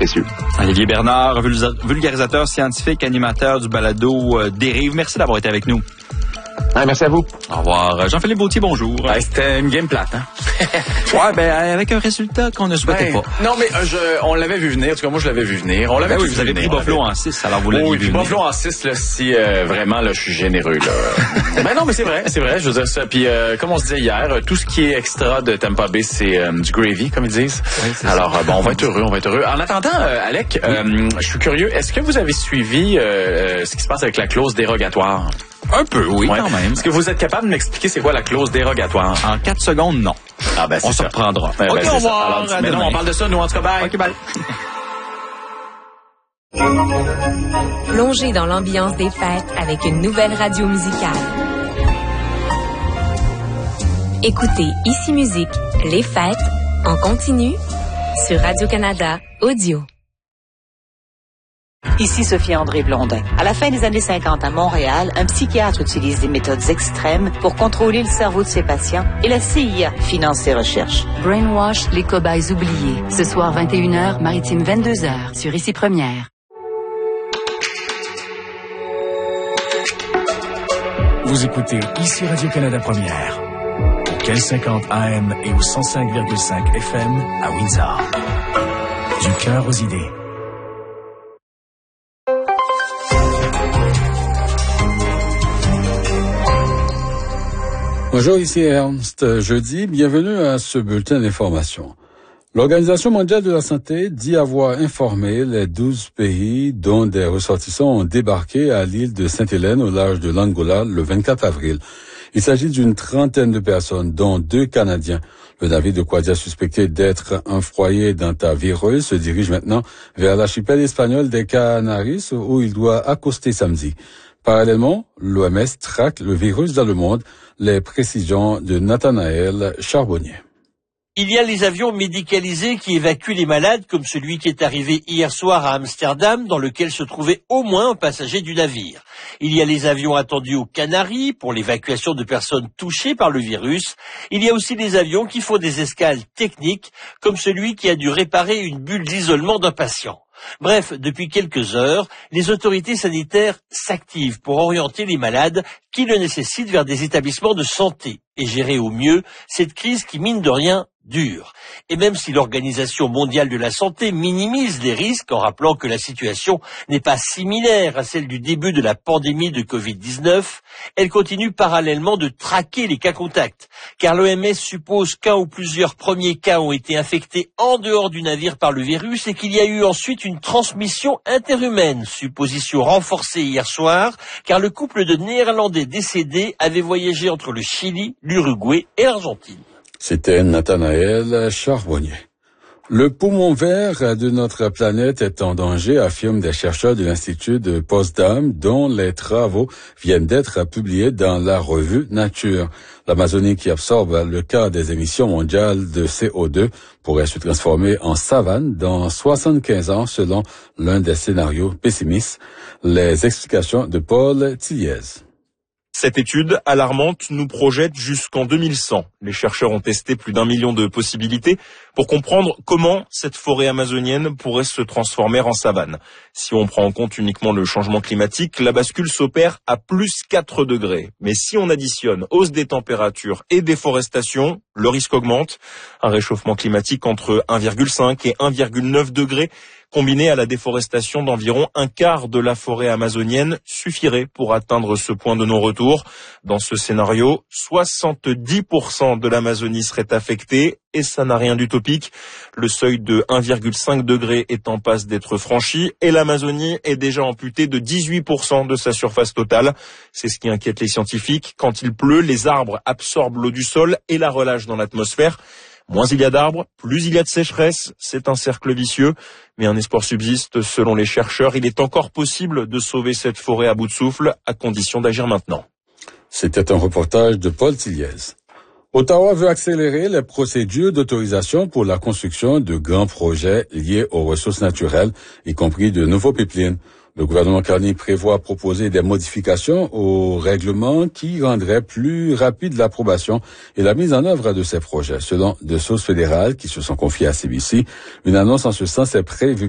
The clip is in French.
précieux. Olivier Bernard, vulgarisateur scientifique, animateur du balado Dérive. Merci d'avoir été avec nous. Ouais, merci à vous. Au revoir. Jean-Philippe Gauthier, bonjour. C'était une game plate, hein? Ouais, avec un résultat qu'on ne souhaitait pas. Non, mais on l'avait vu venir. En tout cas, moi, je l'avais vu venir. On l'avait oui, vous avez pris Buffalo en 6, alors vous l'avez vu venir. Buffalo en 6, là, si vraiment, là, je suis généreux, là. Ben non, mais c'est vrai, je veux dire ça. Puis, comme on se disait hier, tout ce qui est extra de Tampa Bay, c'est du gravy, comme ils disent. Oui, alors, bon, on va être heureux. En attendant, Alec, je suis curieux, est-ce que vous avez suivi ce qui se passe avec la clause dérogatoire? Un peu, oui, quand même. Est-ce que vous êtes capable de m'expliquer c'est quoi la clause dérogatoire? En 4 secondes, non. Ah ben, on se reprendra. OK, au revoir. Mais non, on parle de ça, nous, en tout cas, bye. OK, bye. Plongez dans l'ambiance des fêtes avec une nouvelle radio musicale. Écoutez Ici Musique, les fêtes, en continu, sur Radio-Canada Audio. Ici Sophie-André Blondin. À la fin des années 50 à Montréal, un psychiatre utilise des méthodes extrêmes pour contrôler le cerveau de ses patients et la CIA finance ses recherches. Brainwash, les cobayes oubliés. Ce soir 21h, Maritime 22h, sur Ici Première. Vous écoutez Ici Radio-Canada Première. Au 1550 AM et au 105,5 FM à Windsor. Du cœur aux idées. Bonjour, ici Ernst Jeudi. Bienvenue à ce bulletin d'information. L'Organisation mondiale de la santé dit avoir informé les 12 pays dont des ressortissants ont débarqué à l'île de Sainte-Hélène au large de l'Angola le 24 avril. Il s'agit d'une trentaine de personnes, dont 2 Canadiens. Le navire de croisière suspecté d'être un foyer d'hantavirus se dirige maintenant vers l'archipel espagnol des Canaries où il doit accoster samedi. Parallèlement, l'OMS traque le virus dans le monde. Les précisions de Nathanaël Charbonnier. Il y a les avions médicalisés qui évacuent les malades, comme celui qui est arrivé hier soir à Amsterdam, dans lequel se trouvait au moins un passager du navire. Il y a les avions attendus aux Canaries pour l'évacuation de personnes touchées par le virus. Il y a aussi les avions qui font des escales techniques, comme celui qui a dû réparer une bulle d'isolement d'un patient. Bref, depuis quelques heures, les autorités sanitaires s'activent pour orienter les malades qui le nécessitent vers des établissements de santé et gérer au mieux cette crise qui, mine de rien, dure. Et même si l'Organisation mondiale de la santé minimise les risques en rappelant que la situation n'est pas similaire à celle du début de la pandémie de Covid-19, elle continue parallèlement de traquer les cas contacts, car l'OMS suppose qu'un ou plusieurs premiers cas ont été infectés en dehors du navire par le virus et qu'il y a eu ensuite une transmission interhumaine, supposition renforcée hier soir, car le couple de Néerlandais décédés avait voyagé entre le Chili, l'Uruguay et l'Argentine. C'était Nathanaël Charbonnier. Le poumon vert de notre planète est en danger, affirment des chercheurs de l'Institut de Potsdam, dont les travaux viennent d'être publiés dans la revue Nature. L'Amazonie, qui absorbe le quart des émissions mondiales de CO2, pourrait se transformer en savane dans 75 ans, selon l'un des scénarios pessimistes. Les explications de Paul Tilliez. Cette étude alarmante nous projette jusqu'en 2100. Les chercheurs ont testé plus d'1 million de possibilités pour comprendre comment cette forêt amazonienne pourrait se transformer en savane. Si on prend en compte uniquement le changement climatique, la bascule s'opère à plus 4 degrés. Mais si on additionne hausse des températures et déforestation, le risque augmente. Un réchauffement climatique entre 1,5 et 1,9 degrés combiné à la déforestation d'environ un quart de la forêt amazonienne suffirait pour atteindre ce point de non-retour. Dans ce scénario, 70% de l'Amazonie serait affectée et ça n'a rien d'utopique. Le seuil de 1,5 degré est en passe d'être franchi et l'Amazonie est déjà amputée de 18% de sa surface totale. C'est ce qui inquiète les scientifiques. Quand il pleut, les arbres absorbent l'eau du sol et la relâchent dans l'atmosphère. Moins il y a d'arbres, plus il y a de sécheresse. C'est un cercle vicieux, mais un espoir subsiste. Selon les chercheurs, il est encore possible de sauver cette forêt à bout de souffle, à condition d'agir maintenant. C'était un reportage de Paul Tilliez. Ottawa veut accélérer les procédures d'autorisation pour la construction de grands projets liés aux ressources naturelles, y compris de nouveaux pipelines. Le gouvernement Carney prévoit proposer des modifications au règlement qui rendraient plus rapide l'approbation et la mise en œuvre de ces projets. Selon des sources fédérales qui se sont confiées à CBC, une annonce en ce sens est prévue